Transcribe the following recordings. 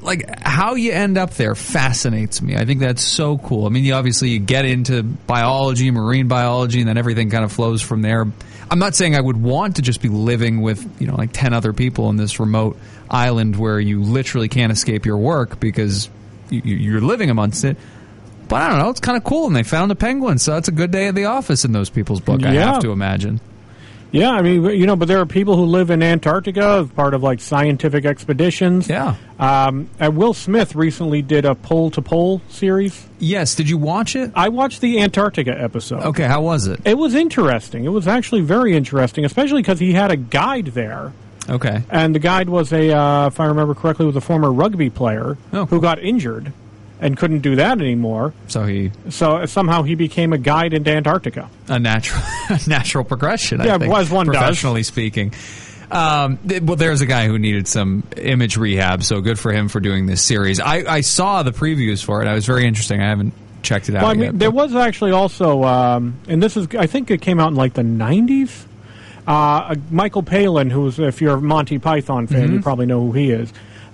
like, how you end up there fascinates me. I think that's so cool. I mean, you get into biology, marine biology, and then everything kind of flows from there. I'm not saying I would want to just be living with, like 10 other people in this remote island where you literally can't escape your work because you're living amongst it. But I don't know, it's kind of cool, and they found a penguin, so that's a good day at the office in those people's book, I have to imagine. Yeah, I mean, but there are people who live in Antarctica as part of, like, scientific expeditions. Yeah. And Will Smith recently did a Pole to Pole series. Yes, did you watch it? I watched the Antarctica episode. Okay, how was it? It was interesting. It was actually very interesting, especially because he had a guide there. Okay. And the guide was if I remember correctly, was a former rugby player who got injured and couldn't do that anymore. So somehow he became a guide into Antarctica. A natural progression, I think. Yeah, as one does. Professionally speaking. Well, there's a guy who needed some image rehab, so good for him for doing this series. I saw the previews for it. It was very interesting. I haven't checked it out yet. There was actually also, and this is, I think it came out in like the 90s. Michael Palin, who's, if you're a Monty Python fan, you probably know who he is.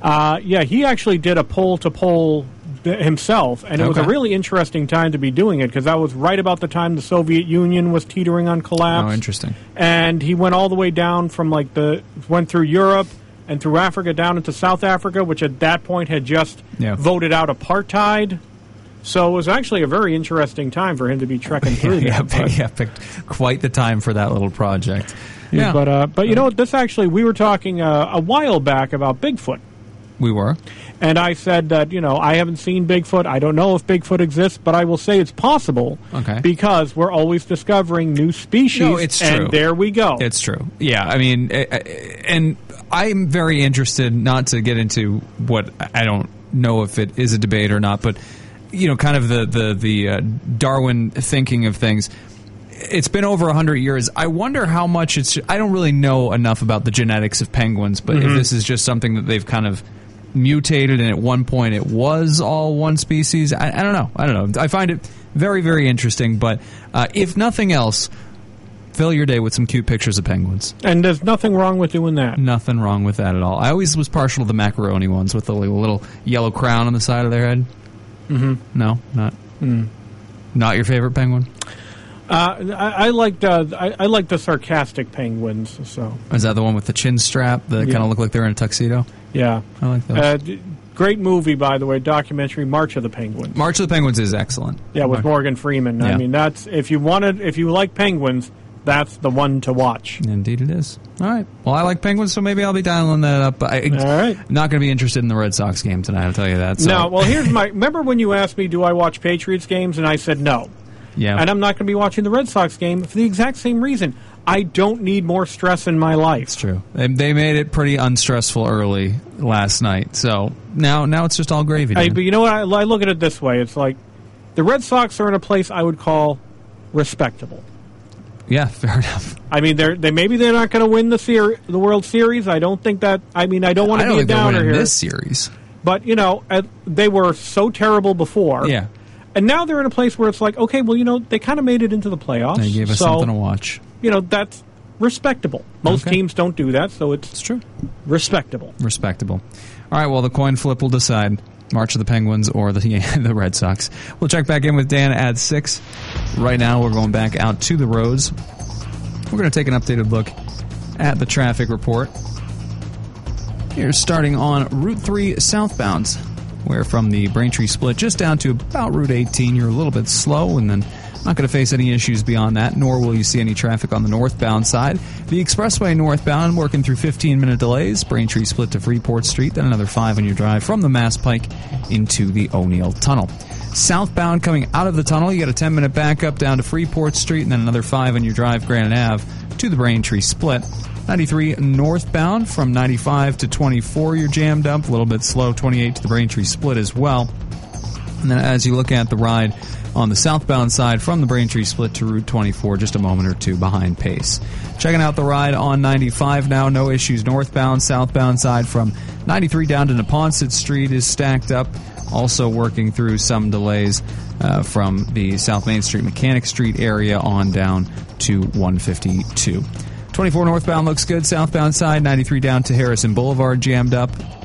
He actually did a Pole to Pole himself, and it was a really interesting time to be doing it because that was right about the time the Soviet Union was teetering on collapse. Oh, interesting. And he went all the way down from went through Europe and through Africa down into South Africa, which at that point had just voted out apartheid. So it was actually a very interesting time for him to be trekking through that. Picked quite the time for that little project. Yeah. But you know what? We were talking a while back about Bigfoot. We were. And I said that, I haven't seen Bigfoot. I don't know if Bigfoot exists, but I will say it's possible because we're always discovering new species. No, it's true. And there we go. It's true. Yeah, I mean, and I'm very interested, not to get into what I don't know if it is a debate or not, but, kind of the Darwin thinking of things. It's been over 100 years. I wonder how much I don't really know enough about the genetics of penguins, but if this is just something that they've kind of mutated and at one point it was all one species. I don't know. I find it very, very interesting, but if nothing else, fill your day with some cute pictures of penguins. And there's nothing wrong with doing that. Nothing wrong with that at all. I always was partial to the macaroni ones with the little yellow crown on the side of their head. No, not your favorite penguin? I like the sarcastic penguins. So is that the one with the chin strap that kind of look like they're in a tuxedo? Yeah, I like those. Great movie, by the way, documentary, March of the Penguins. March of the Penguins is excellent. Yeah, with Morgan Freeman. Yeah. I mean, that's if you like penguins, that's the one to watch. Indeed, it is. All right. Well, I like penguins, so maybe I'll be dialing that up. All right. I'm not going to be interested in the Red Sox game tonight. I'll tell you that. So. No. Well, here's remember when you asked me, do I watch Patriots games, and I said no. Yeah. And I'm not going to be watching the Red Sox game for the exact same reason. I don't need more stress in my life. It's true. They made it pretty unstressful early last night. So now it's just all gravy. But you know what? I look at it this way. It's like the Red Sox are in a place I would call respectable. Yeah, fair enough. I mean, maybe they're not going to win the World Series. I don't think that. I mean, I don't want to be a downer here. This series, but they were so terrible before. Yeah. And now they're in a place where it's like, okay, well, they kind of made it into the playoffs. They gave us something to watch. That's respectable. Most teams don't do that, so it's true. Respectable. All right, well, the coin flip will decide March of the Penguins or the Red Sox. We'll check back in with Dan at 6. Right now, we're going back out to the roads. We're going to take an updated look at the traffic report. Here's starting on Route 3 southbound, where from the Braintree split just down to about Route 18, you're a little bit slow, and then not going to face any issues beyond that, nor will you see any traffic on the northbound side. The expressway northbound working through 15-minute delays. Braintree split to Freeport Street, then another 5 on your drive from the Mass Pike into the O'Neill Tunnel. Southbound coming out of the tunnel, you got a 10-minute backup down to Freeport Street, and then another 5 on your drive Granite Ave to the Braintree split. 93 northbound from 95 to 24, you're jammed up, a little bit slow, 28 to the Braintree split as well. And then as you look at the ride on the southbound side from the Braintree split to Route 24, just a moment or two behind pace. Checking out the ride on 95 now, no issues northbound, southbound side from 93 down to Neponset Street is stacked up, also working through some delays from the South Main Street, Mechanic Street area on down to 152. 24 northbound looks good. Southbound side, 93 down to Harrison Boulevard jammed up.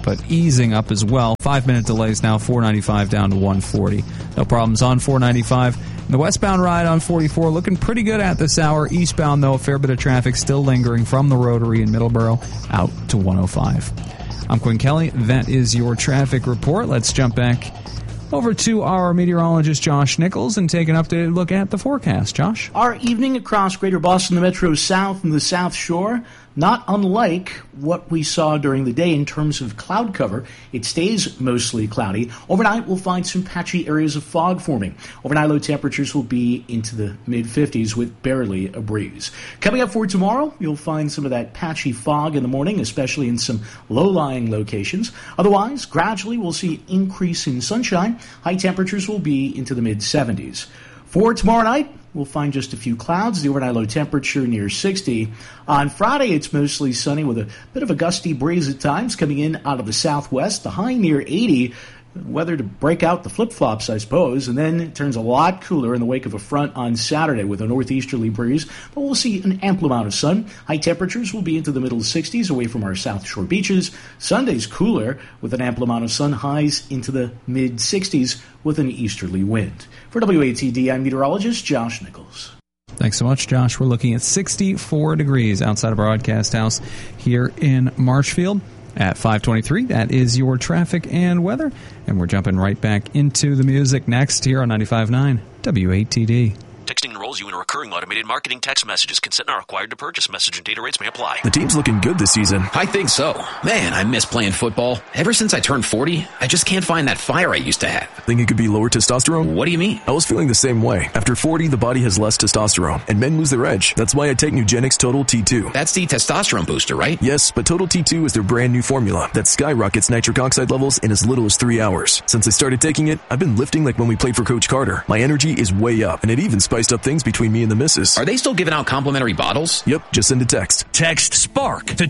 but easing up as well. 5-minute delays now, 495 down to 140. No problems on 495. The westbound ride on 44 looking pretty good at this hour. Eastbound, though, a fair bit of traffic still lingering from the Rotary in Middleborough out to 105. I'm Quinn Kelly. That is your traffic report. Let's jump back over to our meteorologist, Josh Nichols, and take an updated look at the forecast. Josh? Our evening across Greater Boston, the Metro South, and the South Shore, not unlike what we saw during the day in terms of cloud cover. It stays mostly cloudy. Overnight, we'll find some patchy areas of fog forming. Overnight low temperatures will be into the mid-50s with barely a breeze. Coming up for tomorrow, you'll find some of that patchy fog in the morning, especially in some low-lying locations. Otherwise, gradually we'll see increase in sunshine. High temperatures will be into the mid-70s. For tomorrow night, we'll find just a few clouds, the overnight low temperature near 60. On Friday, it's mostly sunny with a bit of a gusty breeze at times coming in out of the southwest, the high near 80. Weather to break out the flip-flops, I suppose, and then it turns a lot cooler in the wake of a front on Saturday with a northeasterly breeze, but we'll see an ample amount of sun. High temperatures will be into the middle 60s away from our South Shore beaches. Sunday's cooler with an ample amount of sun, highs into the mid-60s with an easterly wind. For WATD, I'm meteorologist Josh Nichols. Thanks so much, Josh. We're looking at 64 degrees outside of our broadcast house here in Marshfield. At 5:23, that is your traffic and weather. And we're jumping right back into the music next here on 95.9 WATD. Texting enrolls you in a recurring automated marketing text messages. Consent not required to purchase. Message and data rates may apply. The team's looking good this season. I think so. Man, I miss playing football. Ever since I turned 40, I just can't find that fire I used to have. Think it could be lower testosterone? What do you mean? I was feeling the same way. After 40, the body has less testosterone, and men lose their edge. That's why I take Nugenix Total T2. That's the testosterone booster, right? Yes, but Total T2 is their brand new formula that skyrockets nitric oxide levels in as little as 3 hours. Since I started taking it, I've been lifting like when we played for Coach Carter. My energy is way up, and it even spiced up things between me and the missus. Are they still giving out complimentary bottles? Yep, just send a text. Text SPARK to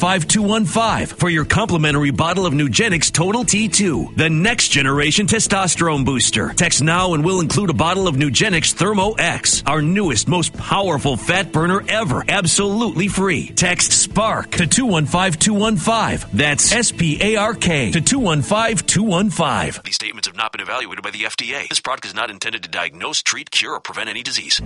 215215 for your complimentary bottle of Nugenix Total T2, the next generation testosterone booster. Text now and we'll include a bottle of Nugenix Thermo X, our newest, most powerful fat burner ever, absolutely free. Text SPARK to 215215. That's SPARK to 215215. These statements have not been evaluated by the FDA. This product is not intended to diagnose, treat, cure, or prevent any disease.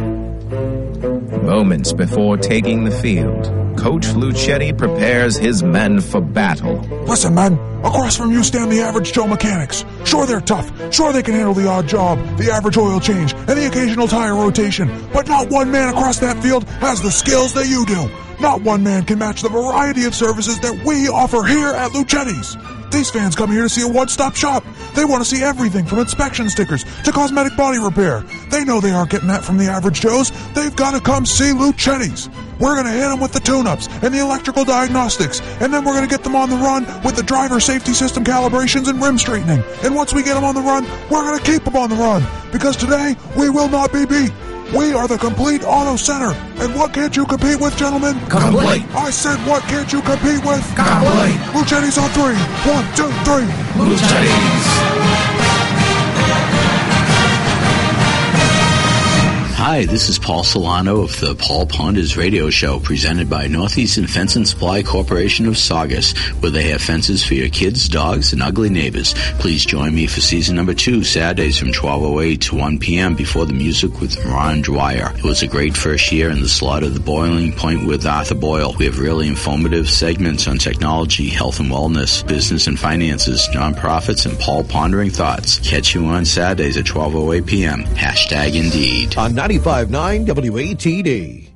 Moments before taking the field, Coach Luchetti prepares his men for battle. Listen, man, across from you stand the average Joe mechanics. Sure, they're tough. Sure, they can handle the odd job, the average oil change, and the occasional tire rotation. But not one man across that field has the skills that you do. Not one man can match the variety of services that we offer here at Luchetti's. These fans come here to see a one-stop shop. They want to see everything from inspection stickers to cosmetic body repair. They know they aren't getting that from the average Joes. They've got to come see Luchetti's. We're going to hit them with the tune-ups and the electrical diagnostics, and then we're going to get them on the run with the driver safety system calibrations and rim straightening. And once we get them on the run, we're going to keep them on the run, because today we will not be beat. We are the complete auto center. And what can't you compete with, gentlemen? Complete. I said, what can't you compete with? Complete. Luchetti's on 3. 1, 2, 3. Luchetti's. Hi, this is Paul Solano of the Paul Ponders Radio Show, presented by Northeastern Fence and Supply Corporation of Saugus, where they have fences for your kids, dogs, and ugly neighbors. Please join me for season number 2, Saturdays from 12:08 to 1 p.m. before the music with Ron Dwyer. It was a great first year in the slot of the Boiling Point with Arthur Boyle. We have really informative segments on technology, health and wellness, business and finances, nonprofits, and Paul Pondering Thoughts. Catch you on Saturdays at 12:08 p.m. #Indeed. On 95.9 WATD.